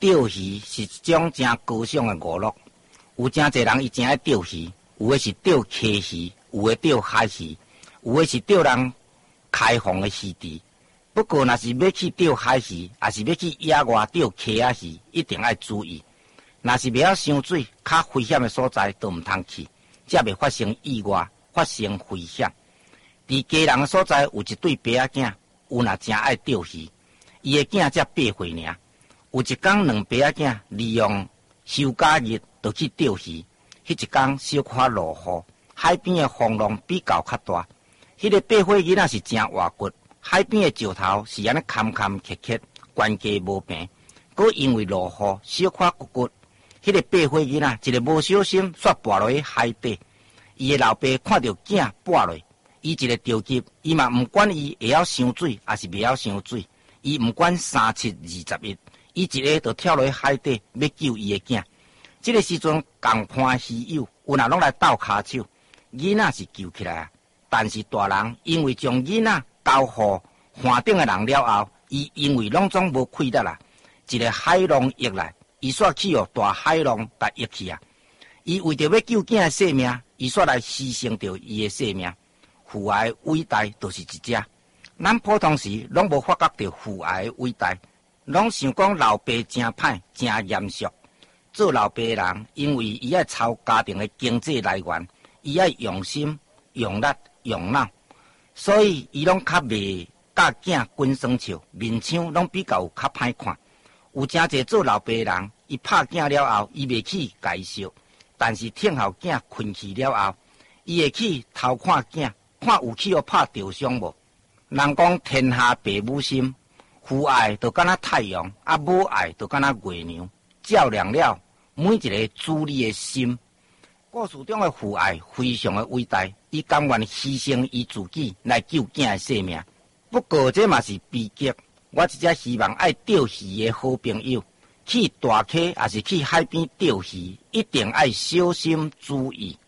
钓鱼是一种真高尚的娱乐，有真侪人伊真爱钓鱼，有的是钓溪鱼，有的钓海鱼，有的是钓人开放的鱼池。不过，若是要去钓海鱼，也是要去野外钓溪仔鱼，一定要注意。若是袂晓伤水、较危险的所在，都毋通去，才袂发生意外、发生危险。伫家人的所在有一对爸仔囝，有若真爱钓鱼，伊的囝才8岁尔。有一天，两爸仔囝利用休假日就去钓鱼。迄一天小可落雨，海边的风浪比较较大。迄个8岁囡仔是真活骨，海边的石头是安尼坎坎坷坷，关家无平。佮因为落雨，小可骨骨。迄个8岁囡仔一个无小心煞跌落去海底，伊的老爸看到囝跌落，伊一个着急，伊嘛毋管伊会晓伤水，还是袂晓伤水，伊毋管3721，伊一个就跳落去海底要救伊的囝。这个时阵，共伴鱼友有人拢来斗骹手，囡仔是救起来啊。但是大人因为将囡仔交互岸顶的人了后，伊因为拢总无气力啦，一个海浪溢来。伊煞去哦，大海浪甲溢去啊！伊为着要救囝的性命，伊煞来牺牲掉伊的性命。父爱的伟大就是一只。咱普通时拢无发觉到父爱的伟大，拢想讲老爸真歹、真严肃。做老爸的人，因为伊爱操家庭的经济来源，伊爱用心、用力、用脑，所以伊拢较袂甲囝滚双笑，面相拢比较有较歹看。有真侪做老爸的人，伊拍囝了后，伊袂去介绍，但是听候囝困去了后，伊会去偷看囝，看有去拍着伤无。人讲天下父母心，父爱就敢若太阳，母爱就敢若月亮，照亮了每一个子女的心。故事中的父爱非常的伟大，伊甘愿牺牲伊自己来救囝的性命。不过这嘛是悲剧。我一只希望爱钓鱼的好朋友，去大溪还是去海边钓鱼，一定要小心注意。